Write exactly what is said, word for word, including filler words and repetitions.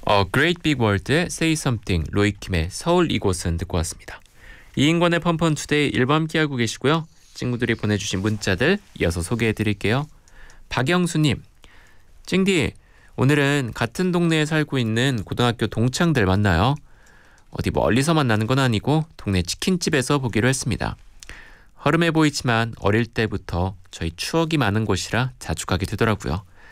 어, Great Big World의 Say Something, 로이킴의 서울 이곳은 듣고 왔습니다. 이인권의 펀펀 투데이 일 부 함께하고 계시고요. 친구들이 보내주신 문자들 이어서 소개해드릴게요. 박영수님, 찡디, 오늘은 같은 동네에 살고 있는 고등학교 동창들 만나요. 어디 멀리서 만나는 건 아니고 동네 치킨집에서 보기로 했습니다. 허름해 보이지만 어릴 때부터 저희 추억이 많은 곳이라 자주 가게 되더라고요.